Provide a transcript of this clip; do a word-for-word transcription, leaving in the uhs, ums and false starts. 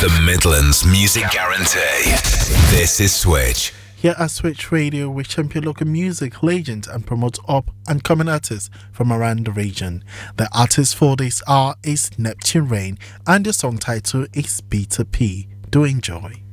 The Midlands Music Guarantee. This is Switch. Here at Switch Radio, we champion local music legends and promote up and coming artists from around the region. The artist for this hour is Neptune Rain, and the song title is Peter P. Do enjoy.